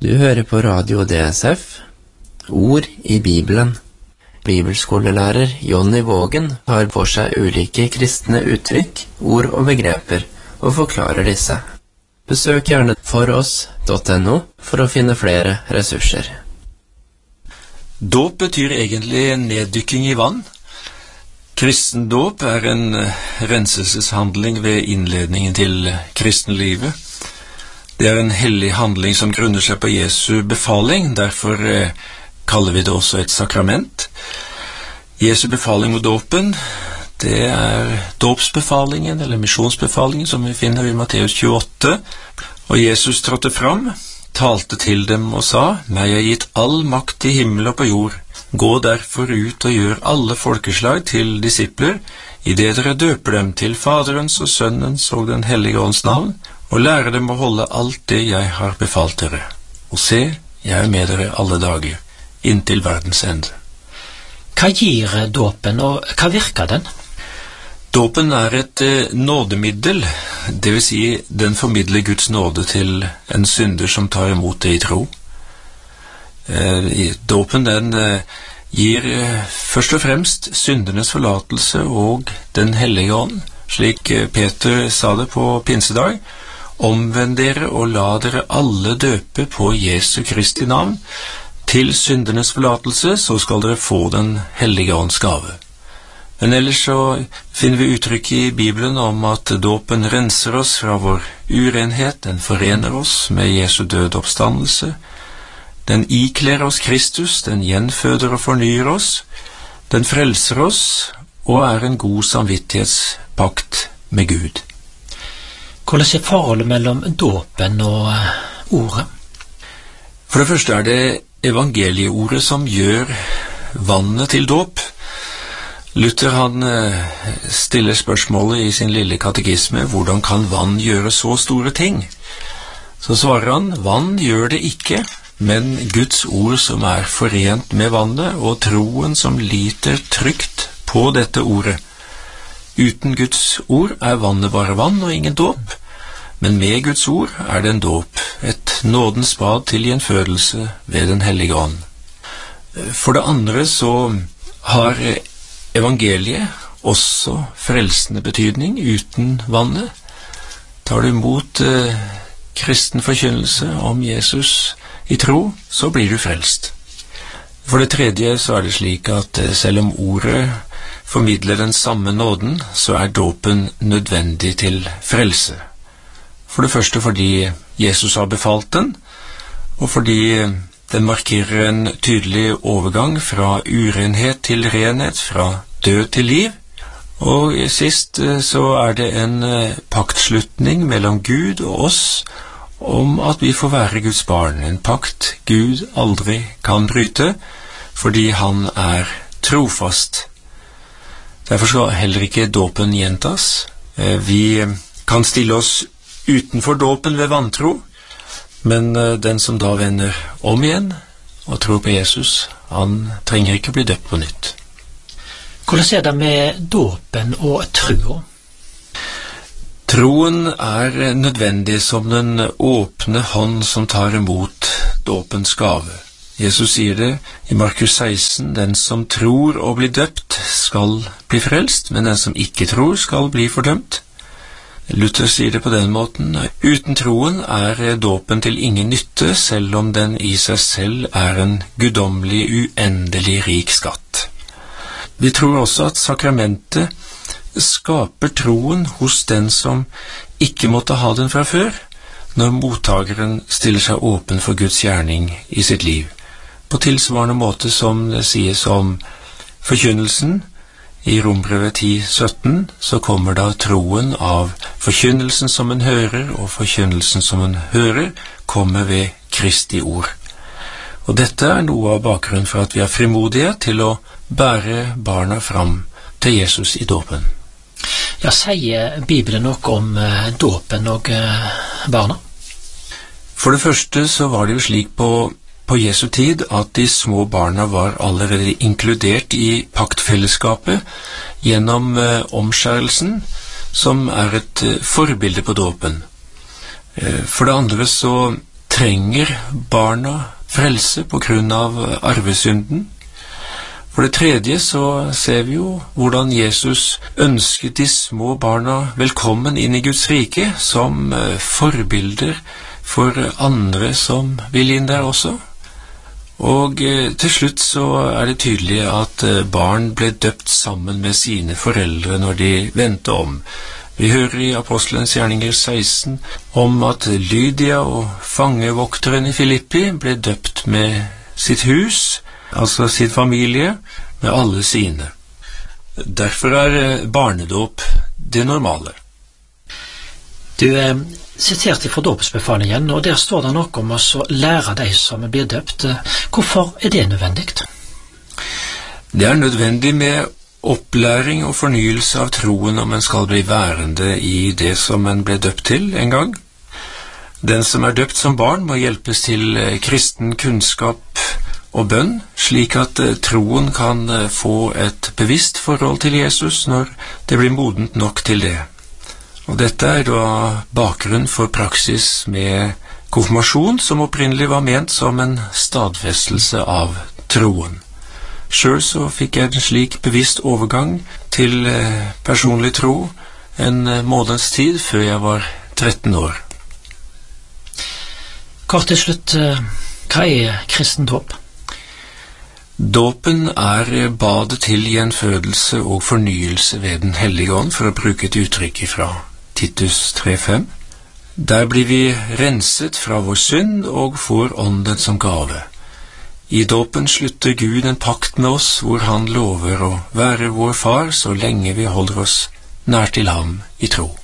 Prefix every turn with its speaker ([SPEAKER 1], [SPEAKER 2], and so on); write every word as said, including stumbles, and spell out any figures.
[SPEAKER 1] Du hører på Radio D S F, Ord i Bibelen. Bibelskolelærer Jonny Vågen tar for seg ulike kristne uttrykk, ord og begreper, og forklarer disse. Besøk gjerne foross punktum no for å finne flere ressurser.
[SPEAKER 2] Dåp betyr egentlig neddykking i vann. Kristendåp er en renselseshandling ved innledningen til kristenlivet. Det er en hellig handling som grunner seg på Jesu befaling, derfor eh, kaller vi det også et sakrament. Jesu befaling mot dåpen, det er dåpsbefalingen eller misjonsbefalingen som vi finner i Matteus tjueåtte. Og Jesus trådte fram, talte til dem og sa: «Meg er gitt all makt i himmel og på jord. Gå derfor ut og gjør alle folkeslag til disipler, i det dere døper dem til Faderens og Sønnens og den hellige ånds navn, og lære dem å holde alt det jeg har befalt dere. Og se, jeg er med dere alle dager, inntil verdens ende.»
[SPEAKER 3] Hva gir dåpen, og hva virker den?
[SPEAKER 2] Dåpen er et eh, nådemiddel, det vil si den formidler Guds nåde til en synder som tar imot det i tro. Eh, dåpen den eh, gir eh, først og fremst syndernes forlatelse og den hellige ånd, slik eh, Peter sa det på pinsedag: «Omvend dere og la dere alle døpe på Jesu Kristi navn, til syndernes forlatelse, så skal dere få den hellige ånds gave.» Men ellers så finner vi uttrykk i Bibelen om at dåpen renser oss fra vår urenhet, den forener oss med Jesu døde oppstandelse, den ikler oss Kristus, den gjenføder og fornyer oss, den frelser oss og er en god samvittighetspakt med Gud.
[SPEAKER 3] Hvordan er forholdet mellom dåpen og ordet?
[SPEAKER 2] For det første er det evangelieordet som gjør vannet til dåp. Luther han stiller spørsmålet i sin lille katekisme: hvordan kan vann gjøre så store ting? Så svarer han: vann gjør det ikke, men Guds ord som er forent med vannet, og troen som liter trygt på dette ordet. Uten Guds ord er vannet bare vann og ingen dåp, men med Guds ord er det en dåp, et nådens bad til gjenfødelse ved den hellige ånd. For det andre så har evangeliet også frelsende betydning. Uten vannet tar du imot eh, kristen forkynnelse om Jesus i tro, så blir du frelst. For det tredje så er det slik at eh, selv om ordet formidler den samme nåden, så er dåpen nødvendig til frelse. For det første fordi Jesus har befalt den, og fordi den markerer en tydelig overgang fra urenhet til renhet, fra død til liv. Og sist så er det en paktslutning mellom Gud og oss om at vi får være Guds barn, en pakt Gud aldri kan bryte, fordi han er trofast. Derfor skal heller ikke dåpen gjentas. Vi kan stille oss utenfor dåpen ved vantro, men den som da vender om igjen og tror på Jesus, han trenger ikke bli døpt på nytt.
[SPEAKER 3] Hvordan er det med dåpen og troen?
[SPEAKER 2] Troen er nødvendig som den åpne hånd som tar imot dåpens gave. Jesus sier det i Markus seksten: «Den som tror og blir døpt skal bli frelst, men den som ikke tror skal bli fordømt.» Luther sier det på den måten: «Uten troen er dåpen til ingen nytte, selv om den i seg selv er en guddommelig, uendelig rik skatt.» Vi tror også at sakramentet skaper troen hos den som ikke måtte ha den fra før, når mottageren stiller seg åpen for Guds gjerning i sitt liv. På tilsvarende måte som det sies om forkynnelsen i Rombrevet ti sytten, så kommer da troen av forkynnelsen som en hører, og forkynnelsen som en hører kommer ved Kristi ord. Og dette er noe av bakgrunnen for at vi har frimodighet til å bære barna fram til Jesus i dåpen.
[SPEAKER 3] Ja, sier Bibelen noe om uh, dåpen og uh, barna?
[SPEAKER 2] For det første så var det jo slik på, på Jesu tid at de små barna var allerede inkludert i paktfellesskapet gjennom uh, omskjærelsen, som er et uh, forbilde på dåpen. Uh, for det andre så trenger barna frelse på grunn av arvesynden. For det tredje så ser vi jo hvordan Jesus ønsket de små barna velkommen inn i Guds rike som forbilder for andre som vil inn der også. Og til slutt så er det tydelig at barn ble døpt sammen med sine foreldre når de vendte om. Vi hører i Apostelens gjerninger seksten om at Lydia og fangevokteren i Filippi ble døpt med sitt hus, altså sin familie, med alle sine. Derfor er barnedåp det normale.
[SPEAKER 3] Du er sitert fra dåpsbefalingen, og der står det noe om oss å lære de som blir døpt. Hvorfor er det nødvendig?
[SPEAKER 2] Det er nødvendig med opplæring og fornyelse av troen om en skal bli værende i det som en ble døpt til en gang. Den som er døpt som barn må hjelpes til kristen kunnskap og bønn, slik at troen kan få et bevisst forhold til Jesus når det blir modent nok til det. Og dette er da bakgrunn for praksis med konfirmasjon, som opprinnelig var ment som en stadfestelse av troen. Selv så fikk jeg en slik bevisst overgang til personlig tro en måneds tid før jeg var tretten år.
[SPEAKER 3] Kort til slutt, hva er kristen dåp?
[SPEAKER 2] Dåpen er badet til gjenfødelse og fornyelse ved den hellige ånd, for å bruke et uttrykk fra Titus tre fem. Der blir vi renset fra vår synd og får ånden som gave. I dåpen slutter Gud en pakt med oss, hvor han lover å være vår far så lenge vi holder oss nær til ham i tro.